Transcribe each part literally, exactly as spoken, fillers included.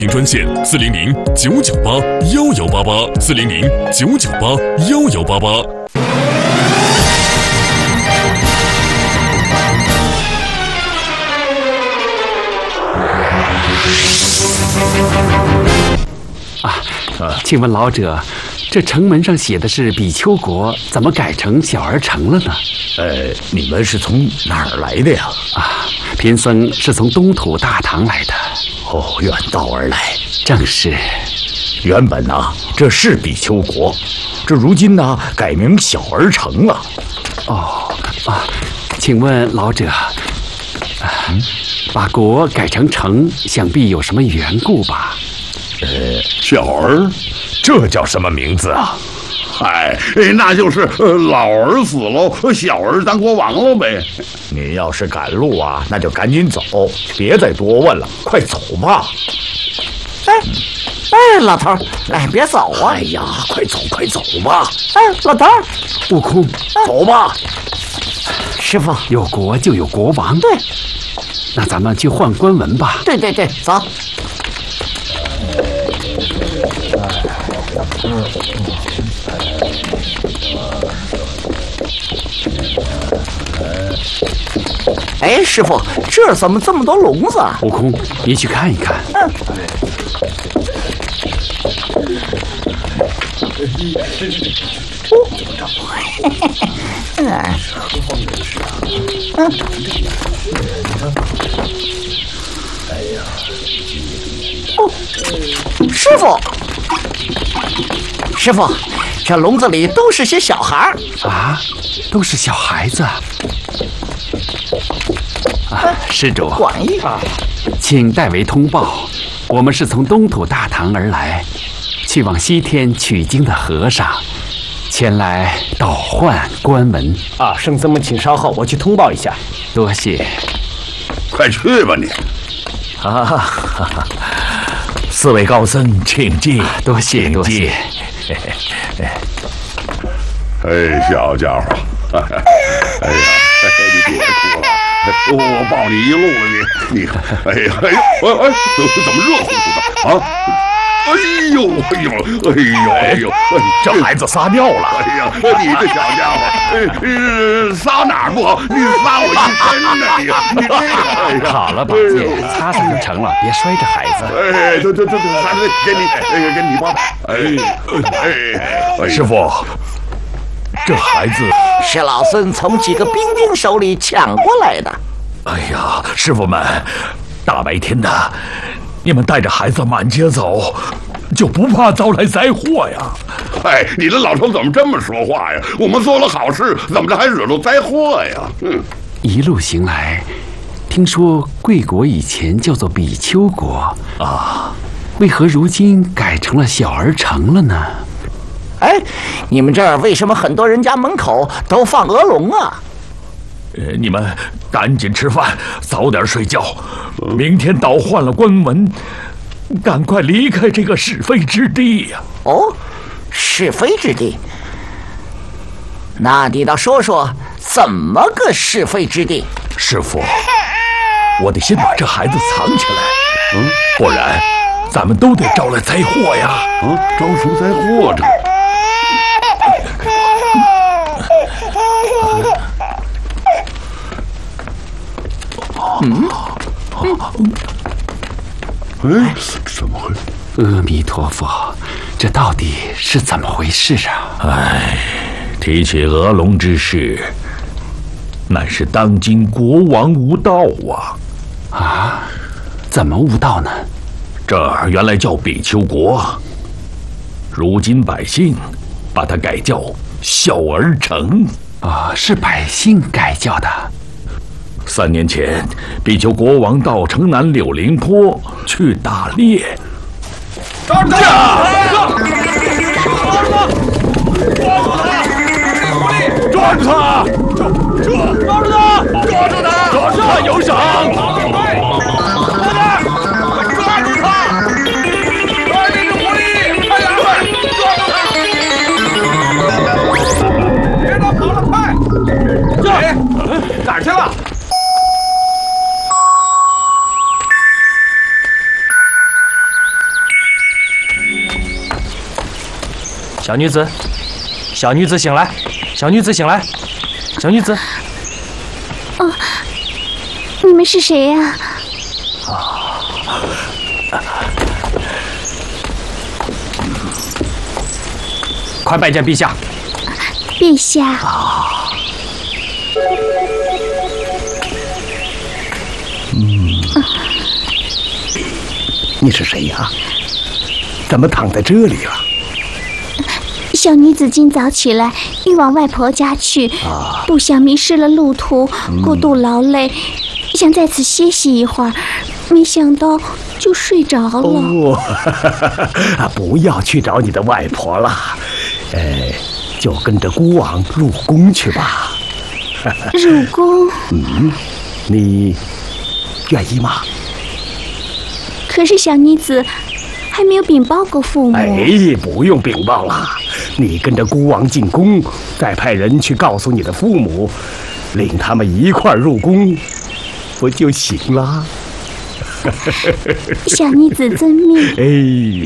专线四零零九九八幺幺八八四零零九九八幺幺八八。 啊，请问老者，这城门上写的是比丘国，怎么改成小儿城了呢？ 呃，你们是从哪儿来的呀？ 啊，贫僧是从东土大唐来的。 哦，远道而来。 正是。 原本呢、啊，这是比丘国，这如今呢改名小儿城了。 哦啊，请问老者，啊，嗯、把国改成城，想必有什么缘故吧？ 呃，小儿，这叫什么名字啊？ 嗨，那就是老儿死喽，小儿当国王了呗。 你要是赶路啊，那就赶紧走，别再多问了，快走吧。 哎，哎，老头儿，哎，别走啊！ 哎呀，快走，快走吧！ 哎，老头儿， 悟空， 走吧。 师傅， 有国就有国王。 对， 那咱们去换官文吧。 对对对，走。哎，师傅，这儿怎么这么多笼子啊？ 悟空，你去看一看。 嗯。哦，嗯。嗯。哦，师傅，师傅，这笼子里都是些小孩儿啊，都是小孩子。啊，施主， 管一个， 请代为通报，我们是从东土大唐而来，去往西天取经的和尚，前来倒换官文。 啊，圣僧们请稍后，我去通报一下。 多谢。 快去吧你。 啊，哈哈，四位高僧，请进。 多谢多谢。 哎，小家伙，哎呀，你别哭了。我抱你一路，你你，哎呀哎呀，哎哎，怎么热乎乎的啊？哎呦哎呦哎呦哎呦， 这孩子撒尿了！ 哎呀，你这小家伙，哎，撒哪儿不好？你撒我一身呢！你你这个， 好了，宝剑，擦擦就成了，别摔着孩子。 哎，对对对对，孩子给你，哎，给你抱。哎哎， 师傅，这孩子是老孙从几个兵丁手里抢过来的。 哎呀，师傅们，大白天的，你们带着孩子满街走，就不怕遭来灾祸呀？ 哎，你这老头怎么这么说话呀？我们做了好事，怎么着还惹出灾祸呀？嗯， 一路行来，听说贵国以前叫做比丘国啊， 为何如今改成了小儿城了呢？ 哎，你们这儿为什么很多人家门口都放鹅笼啊？ 呃，你们赶紧吃饭，早点睡觉。明天倒换了官文，赶快离开这个是非之地呀！ 哦，是非之地？那你倒说说，怎么个是非之地？ 师傅，我得先把这孩子藏起来，嗯，不然咱们都得招来灾祸呀！ 啊，招什么灾祸这？ 嗯， 哎，怎么会？ 阿弥陀佛，这到底是怎么回事啊？ 哎，提起鹅笼之事，乃是当今国王无道啊！ 啊，怎么无道呢？ 这儿原来叫比丘国，如今百姓把它改叫小儿城。 啊，是百姓改叫的。 三年前，比丘国王到城南柳林坡去打猎。 抓住他！抓住他！抓住他！抓住他！抓住他！抓住他！有赏！快点！抓住他！快点，这狐狸！快点，快！抓住他！别让他跑了，快！哎，哪儿去了？ 小女子，小女子醒来，小女子醒来，小女子。 哦，你们是谁呀？ 快拜见陛下。 陛下。 啊。嗯。 你是谁呀？怎么躺在这里了？ 小女子今早起来，欲往外婆家去，啊、不想迷失了路途，过度劳累，嗯、想在此歇息一会儿，没想到就睡着了。 哦，不要去找你的外婆了，呃，就跟着孤王入宫去吧。 入宫？ 嗯，你愿意吗？ 可是小女子还没有禀报过父母。 哎，不用禀报了，你跟着孤王进宫，再派人去告诉你的父母，领他们一块儿入宫，不就行了？ 小女子遵命。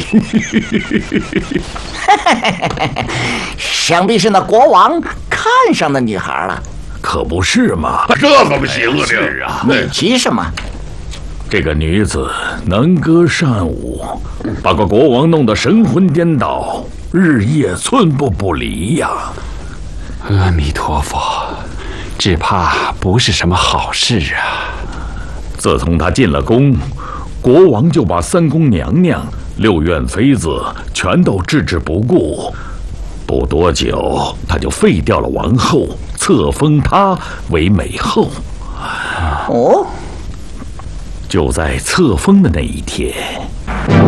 哎，想必是那国王看上那女孩了。 可不是嘛？ 这怎么行啊？ 是啊， 你急什么？ 这个女子能歌善舞，把个国王弄得神魂颠倒，日夜寸步不离呀！ 阿弥陀佛，只怕不是什么好事啊！ 自从她进了宫，国王就把三宫娘娘、六院妃子全都置之不顾。不多久，他就废掉了王后，册封她为美后。 哦。 就在册封的那一天。